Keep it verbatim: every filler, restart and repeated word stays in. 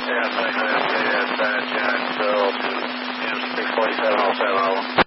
Yeah, thank you. Yeah, Jacksonville to six forty-seven oh seven.